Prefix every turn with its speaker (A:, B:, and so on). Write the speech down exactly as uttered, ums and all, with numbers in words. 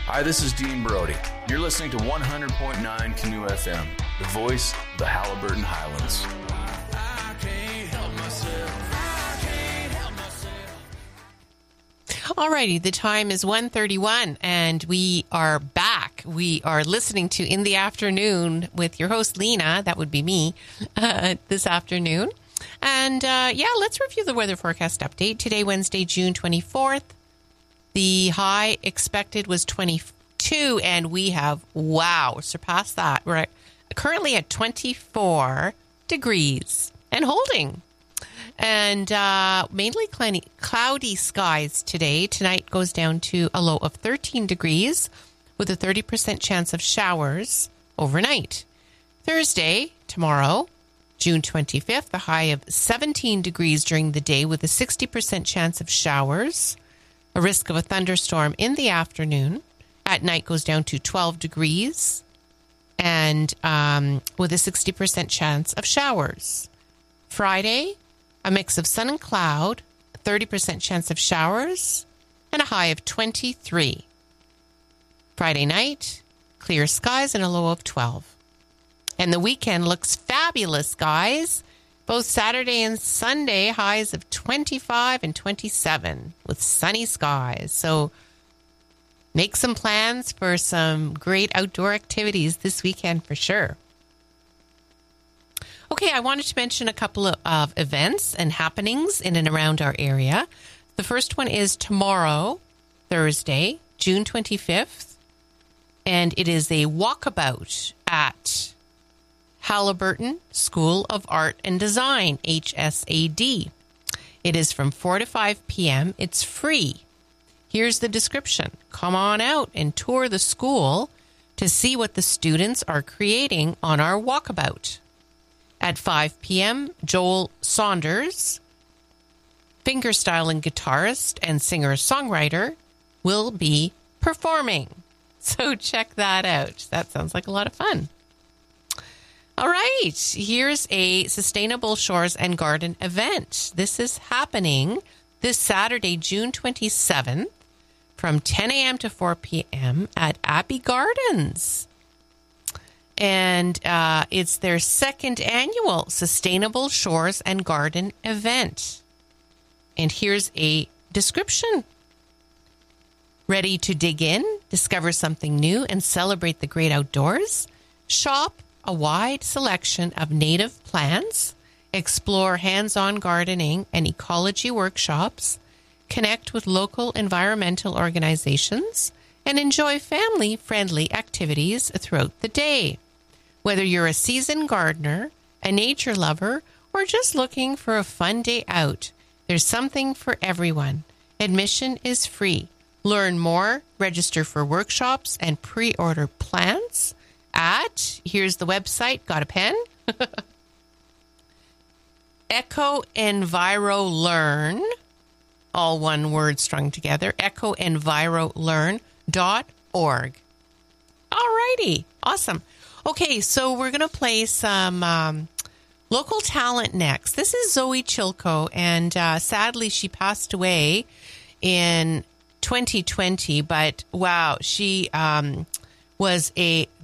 A: Hi, this is Dean Brody. You're listening to one hundred point nine Canoe F M, the voice of the Haliburton Highlands. I can't help myself. I can't help myself.
B: Alrighty, the time is one thirty-one and we are back. We are listening to In the Afternoon with your host, Lena. That would be me uh, this afternoon. And uh, yeah, let's review the weather forecast update. Today, Wednesday, June twenty-fourth. The high expected was twenty-two, and we have, wow, surpassed that. We're at, currently at twenty-four degrees and holding. And uh, mainly cloudy, cloudy skies today. Tonight goes down to a low of thirteen degrees with a thirty percent chance of showers overnight. Thursday, tomorrow, June twenty-fifth, a high of seventeen degrees during the day with a sixty percent chance of showers. A risk of a thunderstorm in the afternoon. At night goes down to twelve degrees and um, with a sixty percent chance of showers. Friday, a mix of sun and cloud, thirty percent chance of showers, and a high of twenty-three. Friday night, clear skies and a low of twelve. And the weekend looks fabulous, guys. Both Saturday and Sunday, highs of twenty-five and twenty-seven with sunny skies. So make some plans for some great outdoor activities this weekend for sure. Okay, I wanted to mention a couple of, of events and happenings in and around our area. The first one is tomorrow, Thursday, June twenty-fifth, and it is a walkabout at Haliburton School of Art and Design, H S A D. It is from four to five p.m. It's free. Here's the description. Come on out and tour the school to see what the students are creating on our walkabout. At five p.m., Joel Saunders, fingerstyling guitarist and singer-songwriter, will be performing. So check that out. That sounds like a lot of fun. All right, here's a Sustainable Shores and Garden event. This is happening this Saturday, June twenty-seventh, from ten a.m. to four p.m. at Abbey Gardens. And uh, it's their second annual Sustainable Shores and Garden event. And here's a description. Ready to dig in, discover something new, and celebrate the great outdoors? Shop a wide selection of native plants, explore hands-on gardening and ecology workshops, connect with local environmental organizations, and enjoy family-friendly activities throughout the day. Whether you're a seasoned gardener, a nature lover, or just looking for a fun day out, there's something for everyone. Admission is free. Learn more, register for workshops, and pre-order plants at, here's the website, got a pen? Eco Enviro Learn, all one word strung together, eco enviro learn dot org. All righty, awesome. Okay, so we're going to play some um, local talent next. This is Zoe Chilko, and uh, sadly she passed away in twenty twenty, but wow, she um, was a